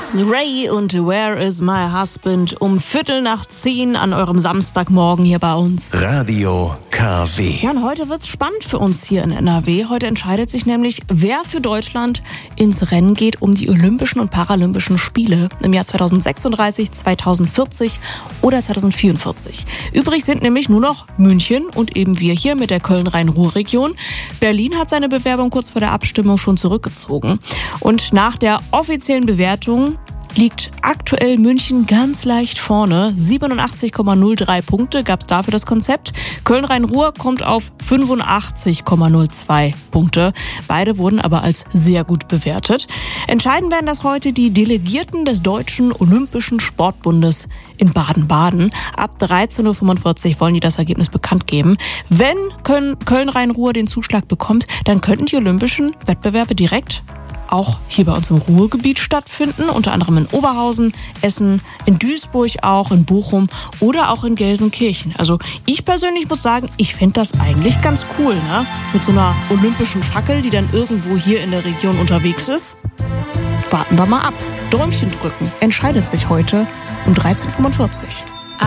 Ray und Where is my husband um 9:15 an eurem Samstagmorgen hier bei uns. Radio KW. Ja, und heute wird's spannend für uns hier in NRW. Heute entscheidet sich nämlich, wer für Deutschland ins Rennen geht um die Olympischen und Paralympischen Spiele im Jahr 2036, 2040 oder 2044. Übrig sind nämlich nur noch München und eben wir hier mit der Köln-Rhein-Ruhr-Region. Berlin hat seine Bewerbung kurz vor der Abstimmung schon zurückgezogen. Und nach der offiziellen Bewertung liegt aktuell München ganz leicht vorne. 87,03 Punkte gab es dafür das Konzept. Köln-Rhein-Ruhr kommt auf 85,02 Punkte. Beide wurden aber als sehr gut bewertet. Entscheiden werden das heute die Delegierten des Deutschen Olympischen Sportbundes in Baden-Baden. Ab 13:45 Uhr wollen die das Ergebnis bekannt geben. Wenn Köln-Rhein-Ruhr den Zuschlag bekommt, dann könnten die olympischen Wettbewerbe direkt auch hier bei uns im Ruhrgebiet stattfinden, unter anderem in Oberhausen, Essen, in Duisburg auch, in Bochum oder auch in Gelsenkirchen. Also ich persönlich muss sagen, ich fände das eigentlich ganz cool, ne? Mit so einer olympischen Fackel, die dann irgendwo hier in der Region unterwegs ist. Warten wir mal ab. Däumchen drücken entscheidet sich heute um 13:45 Uhr.